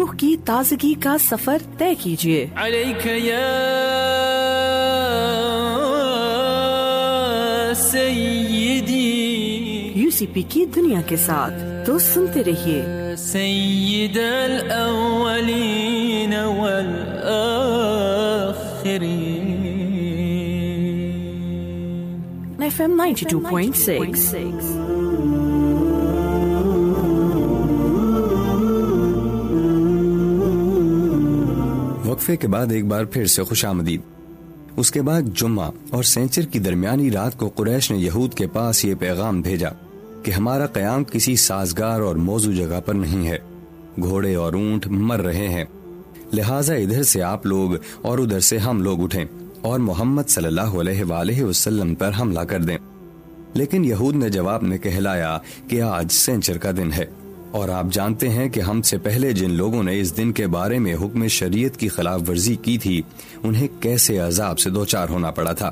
روح کی تازگی کا سفر طے کیجیے۔ علیک یا سیدی، UCP کی دنیا کے ساتھ، تو سنتے رہیے۔ سید الاولین والآخرین، FM 92.6۔ وقفے کے بعد ایک بار پھر سے خوش آمدید۔ اس کے بعد جمعہ اور سینچر کی درمیانی رات کو قریش نے یہود کے پاس یہ پیغام بھیجا کہ ہمارا قیام کسی سازگار اور موزوں جگہ پر نہیں ہے، گھوڑے اور اونٹ مر رہے ہیں، لہٰذا ادھر سے آپ لوگ اور ادھر سے ہم لوگ اٹھیں اور محمد صلی اللہ علیہ وآلہ وسلم پر حملہ کر دیں۔ لیکن یہود نے جواب میں کہلایا کہ آج سینچر کا دن ہے، اور آپ جانتے ہیں کہ ہم سے پہلے جن لوگوں نے اس دن کے بارے میں حکم شریعت کی خلاف ورزی کی تھی انہیں کیسے عذاب سے دوچار ہونا پڑا تھا۔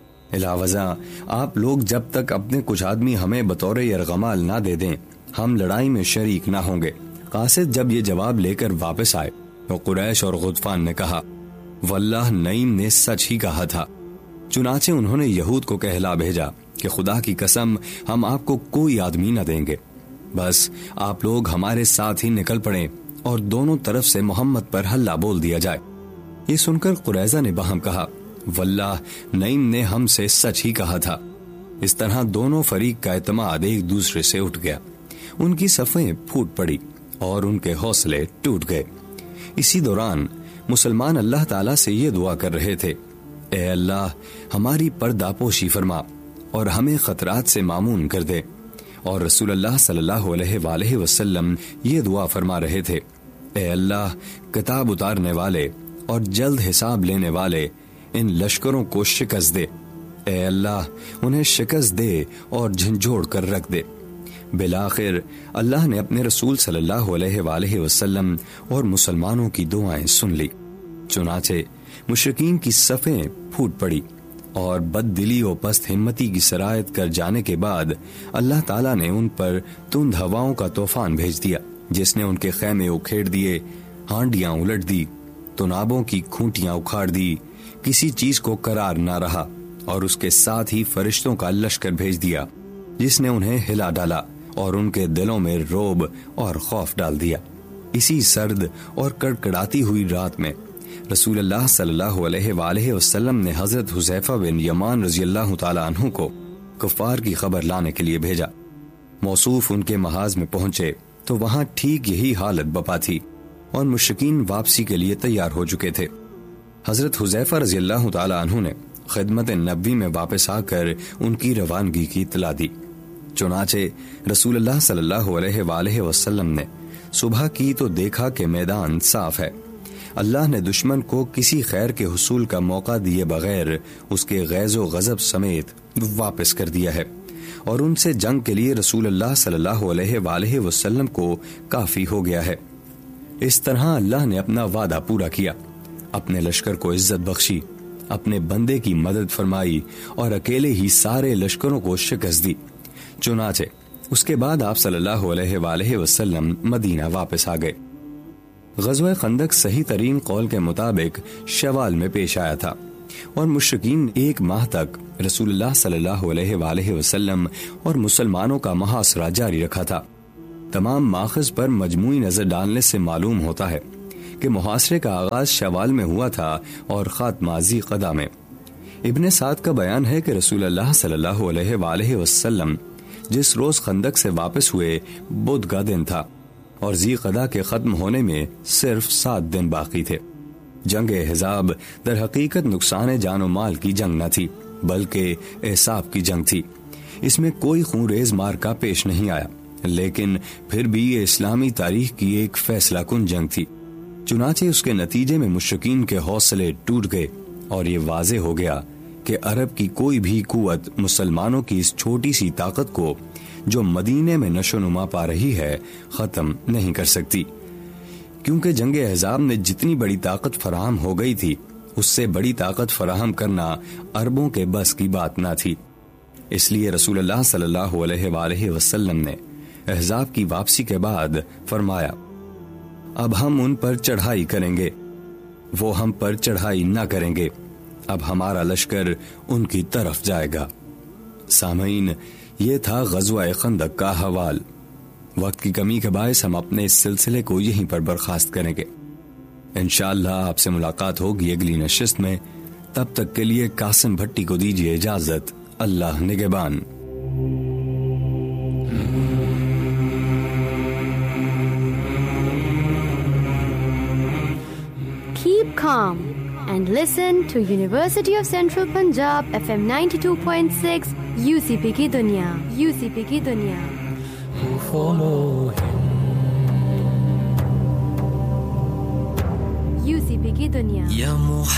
علاوہ آپ لوگ جب تک اپنے کچھ آدمی ہمیں بطور یرغمال نہ دے دیں ہم لڑائی میں شریک نہ ہوں گے۔ قاصد جب یہ جواب لے کر واپس آئے تو قریش اور غطفان نے کہا واللہ نعیم نے سچ ہی کہا تھا۔ چنانچہ انہوں نے یہود کو کہلا بھیجا کہ خدا کی قسم ہم آپ کو کوئی آدمی نہ دیں گے، بس آپ لوگ ہمارے ساتھ ہی نکل پڑیں اور دونوں طرف سے محمد پر حلہ بول دیا جائے۔ یہ سن کر قریظہ نے باہم کہا واللہ نعیم نے ہم سے سچ ہی کہا تھا۔ اس طرح دونوں فریق کا اعتماد ایک دوسرے سے اٹھ گیا، ان کی صفیں پھوٹ پڑی اور ان کے حوصلے ٹوٹ گئے۔ اسی دوران مسلمان اللہ تعالیٰ سے یہ دعا کر رہے تھے، اے اللہ ہماری پردہ پوشی فرما اور ہمیں خطرات سے مامون کر دے، اور رسول اللہ صلی اللہ علیہ وآلہ وسلم یہ دعا فرما رہے تھے، اے اللہ کتاب اتارنے والے اور جلد حساب لینے والے ان لشکروں کو شکست دے، اے اللہ انہیں شکست دے اور جھنجھوڑ کر رکھ دے۔ بالآخر اللہ نے اپنے رسول صلی اللہ علیہ وآلہ وسلم اور مسلمانوں کی دعائیں سن لی، چنانچہ مشرکین کی صفیں پھوٹ پڑی اور بد دلی و پست ہمتی کی سرایت کر جانے کے بعد اللہ تعالیٰ نے ان پر تند ہواؤں کا طوفان بھیج دیا جس نے ان کے خیمے اکھیڑ دیے، ہانڈیاں الٹ دی، تنابوں کی کھونٹیاں اکھاڑ دی، کسی چیز کو قرار نہ رہا، اور اس کے ساتھ ہی فرشتوں کا لشکر بھیج دیا جس نے انہیں ہلا ڈالا اور ان کے دلوں میں رعب اور خوف ڈال دیا۔ اسی سرد اور کڑکڑاتی ہوئی رات میں رسول اللہ صلی اللہ علیہ وآلہ وسلم نے حضرت حذیفہ بن یمان رضی اللہ تعالیٰ عنہ کو کفار کی خبر لانے کے لیے بھیجا۔ موصوف ان کے محاذ میں پہنچے تو وہاں ٹھیک یہی حالت بپا تھی اور مشرکین واپسی کے لیے تیار ہو چکے تھے۔ حضرت حذیفہ رضی اللہ تعالیٰ عنہ نے خدمت نبوی میں واپس آ کر ان کی روانگی کی اطلاع دی۔ چنانچہ رسول اللہ صلی اللہ علیہ وآلہ وسلم نے صبح کی تو دیکھا کہ میدان صاف ہے، اللہ نے دشمن کو کسی خیر کے حصول کا موقع دیے بغیر اس کے غیظ و غضب سمیت واپس کر دیا ہے، اور ان سے جنگ کے لیے رسول اللہ صلی اللہ علیہ وآلہ وسلم کو کافی ہو گیا ہے۔ اس طرح اللہ نے اپنا وعدہ پورا کیا، اپنے لشکر کو عزت بخشی، اپنے بندے کی مدد فرمائی اور اکیلے ہی سارے لشکروں کو شکست دی۔ چنانچہ اس کے بعد آپ صلی اللہ علیہ وآلہ وسلم مدینہ واپس آ گئے۔ غزوہ خندق صحیح ترین قول کے مطابق شوال میں پیش آیا تھا، اور مشرکین 1 ماہ تک رسول اللہ صلی اللہ علیہ وآلہ وسلم اور مسلمانوں کا محاصرہ جاری رکھا تھا۔ تمام ماخذ پر مجموعی نظر ڈالنے سے معلوم ہوتا ہے کہ محاصرے کا آغاز شوال میں ہوا تھا اور خاتمہ ذی قعدہ میں۔ ابن سعد کا بیان ہے کہ رسول اللہ صلی اللہ علیہ وآلہ وسلم جس روز خندق سے واپس ہوئے بدھ کا دن تھا، اور ذی قعدہ کے ختم ہونے میں صرف 7 دن باقی تھے۔ جنگ احزاب در حقیقت نقصان جان و مال کی جنگ نہ تھی بلکہ احساب کی جنگ تھی۔ اس میں کوئی خونریز مارکا پیش نہیں آیا، لیکن پھر بھی یہ اسلامی تاریخ کی ایک فیصلہ کن جنگ تھی۔ چنانچہ اس کے نتیجے میں مشرکین کے حوصلے ٹوٹ گئے اور یہ واضح ہو گیا کہ عرب کی کوئی بھی قوت مسلمانوں کی اس چھوٹی سی طاقت کو جو مدینے میں نشو نما پا رہی ہے ختم نہیں کر سکتی، کیونکہ جنگ احزاب میں جتنی بڑی طاقت فراہم ہو گئی تھی اس سے بڑی طاقت فراہم کرنا عربوں کے بس کی بات نہ تھی۔ اس لیے رسول اللہ صلی اللہ علیہ وآلہ وسلم نے احزاب کی واپسی کے بعد فرمایا، اب ہم ان پر چڑھائی کریں گے، وہ ہم پر چڑھائی نہ کریں گے، اب ہمارا لشکر ان کی طرف جائے گا۔ سامعین، یہ تھا غزوہ خندق کا حوال۔ وقت کی کمی کے باعث ہم اپنے اس سلسلے کو یہیں پر برخاست کریں گے۔ انشاءاللہ آپ سے ملاقات ہوگی اگلی نشست میں۔ تب تک کے لیے قاسم بھٹی کو دیجیے اجازت۔ اللہ نگہبان۔ Keep calm and listen to University of Central Punjab FM 92.6 UCP کی دنیا، UCP کی دنیا۔ Follow him. UCP کی دنیا۔ Ya